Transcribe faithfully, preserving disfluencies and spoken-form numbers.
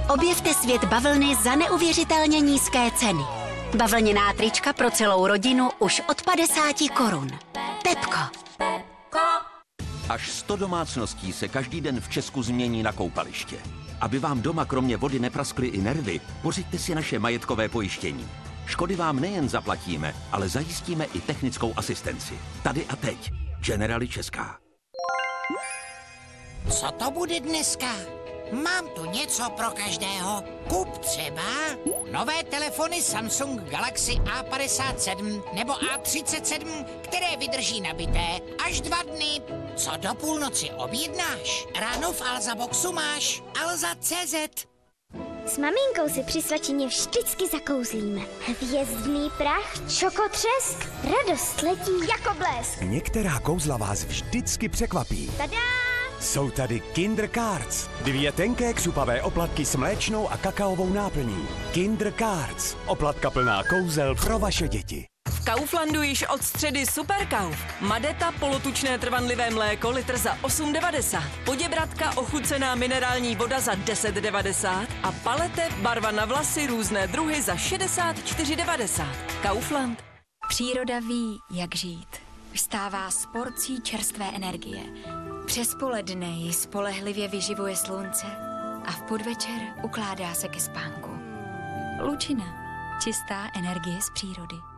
Objevte svět bavlny za neuvěřitelně nízké ceny. Bavlněná trička pro celou rodinu už od padesáti korun. Pepko. Až sto domácností se každý den v Česku změní na koupaliště. Aby vám doma kromě vody nepraskly i nervy, pořiďte si naše majetkové pojištění. Škody vám nejen zaplatíme, ale zajistíme i technickou asistenci. Tady a teď. Generali Česká. Co to bude dneska? Mám tu něco pro každého. Kup třeba nové telefony Samsung Galaxy A padesát sedm nebo A třicet sedm, které vydrží nabité až dva dny. Co do půlnoci objednáš? Ráno v Alza Boxu máš Alza tečka cé zet. S maminkou si při svačině vždycky zakouzlíme. Hvězdný prach, čokotřesk, radost letí jako blesk. Některá kouzla vás vždycky překvapí. Tada! Jsou tady Kinder Cards. Dvě tenké křupavé oplatky s mléčnou a kakaovou náplní. Kinder Cards. Oplatka plná kouzel pro vaše děti. V Kauflandu již od středy Super Kauf. Madeta polotučné trvanlivé mléko litr za osm devadesát. Poděbratka ochucená minerální voda za deset devadesát a palete barva na vlasy různé druhy za šedesát čtyři devadesát. Kaufland. Příroda ví, jak žít. Vstává s porcí čerstvé energie. Přes poledne ji spolehlivě vyživuje slunce a v podvečer ukládá se ke spánku. Lučina. Čistá energie z přírody.